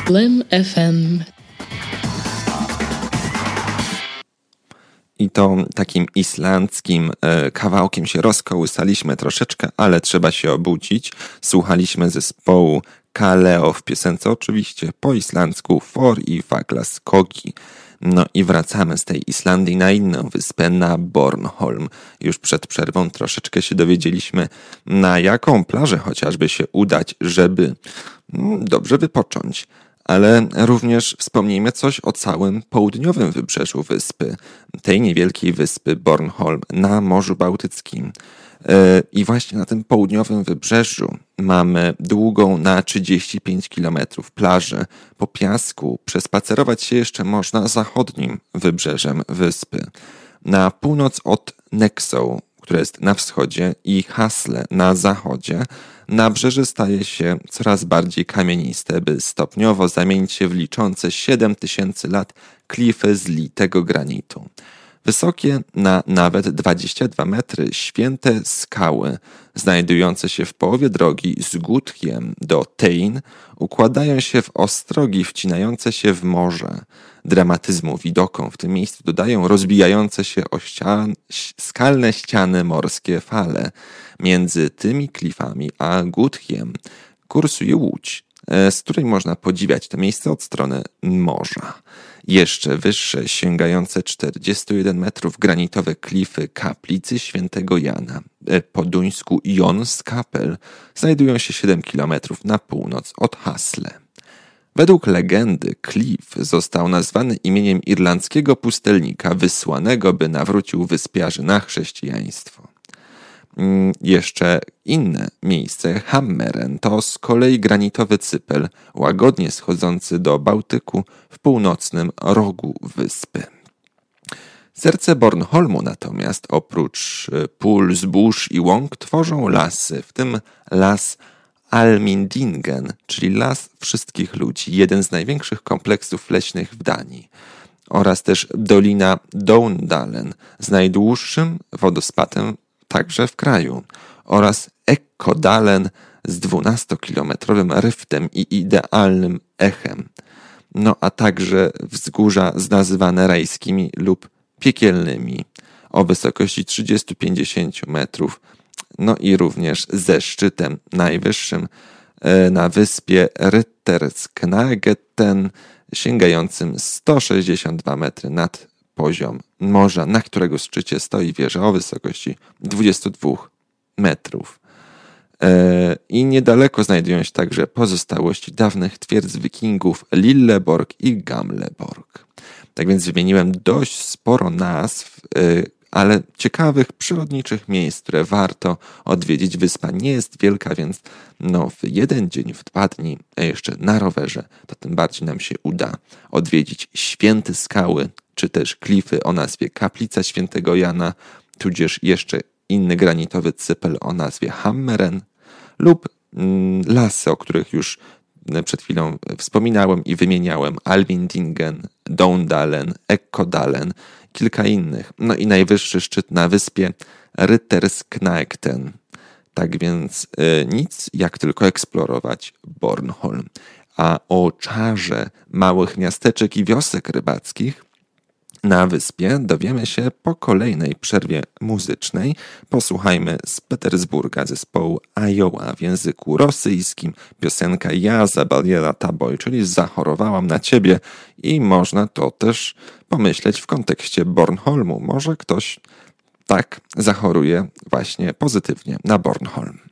Blim FM. I to takim islandzkim kawałkiem się rozkołysaliśmy troszeczkę, ale trzeba się obudzić. Słuchaliśmy zespołu Kaleo w piosence oczywiście po islandzku For i Faglas Kogi. No i wracamy z tej Islandii na inną wyspę, na Bornholm. Już przed przerwą troszeczkę się dowiedzieliśmy, na jaką plażę chociażby się udać, żeby dobrze wypocząć. Ale również wspomnijmy coś o całym południowym wybrzeżu wyspy, tej niewielkiej wyspy Bornholm na Morzu Bałtyckim. I właśnie na tym południowym wybrzeżu mamy długą na 35 km plażę. Po piasku przespacerować się jeszcze można zachodnim wybrzeżem wyspy. Na północ od Nexo, które jest na wschodzie, i Hasle na zachodzie, nabrzeże staje się coraz bardziej kamieniste, by stopniowo zamienić się w liczące 7000 lat klify z litego granitu. Wysokie na nawet 22 metry święte skały, znajdujące się w połowie drogi z Gudhjem do Tein, układają się w ostrogi wcinające się w morze. Dramatyzmu widokom w tym miejscu dodają rozbijające się o skalne ściany morskie fale. Między tymi klifami a Gudhjem kursuje łódź, z której można podziwiać to miejsce od strony morza. Jeszcze wyższe, sięgające 41 metrów granitowe klify kaplicy świętego Jana, po duńsku Jonskapel, znajdują się 7 kilometrów na północ od Hasle. Według legendy klif został nazwany imieniem irlandzkiego pustelnika wysłanego, by nawrócił wyspiarzy na chrześcijaństwo. Jeszcze inne miejsce, Hammeren, to z kolei granitowy cypel, łagodnie schodzący do Bałtyku w północnym rogu wyspy. Serce Bornholmu natomiast oprócz pól, zbóż i łąk tworzą lasy, w tym las Almindingen, czyli las wszystkich ludzi, jeden z największych kompleksów leśnych w Danii, oraz też Dolina Downdalen z najdłuższym wodospadem także w kraju, oraz Ekkodalen z 12-kilometrowym ryftem i idealnym echem, no a także wzgórza nazywane rajskimi lub piekielnymi o wysokości 30-50 metrów, no i również ze szczytem najwyższym na wyspie Rittersknageten sięgającym 162 metry nad poziom morza, na którego szczycie stoi wieża o wysokości 22 metrów. I niedaleko znajdują się także pozostałości dawnych twierdz wikingów Lilleborg i Gamleborg. Tak więc wymieniłem dość sporo nazw, ale ciekawych, przyrodniczych miejsc, które warto odwiedzić. Wyspa nie jest wielka, więc w jeden dzień, w 2 dni, a jeszcze na rowerze, to tym bardziej nam się uda odwiedzić święte skały, czy też klify o nazwie Kaplica Świętego Jana, tudzież jeszcze inny granitowy cypel o nazwie Hammeren lub lasy, o których już przed chwilą wspominałem i wymieniałem, Almindingen, Downdalen, Ekkodalen, kilka innych. No i najwyższy szczyt na wyspie Rittersknagten. Tak więc nic jak tylko eksplorować Bornholm. A o czarze małych miasteczek i wiosek rybackich na wyspie dowiemy się po kolejnej przerwie muzycznej. Posłuchajmy z Petersburga zespołu Iowa w języku rosyjskim. Piosenka Ja zaboliela taboj, czyli zachorowałam na ciebie, i można to też pomyśleć w kontekście Bornholmu. Może ktoś tak zachoruje właśnie pozytywnie na Bornholm.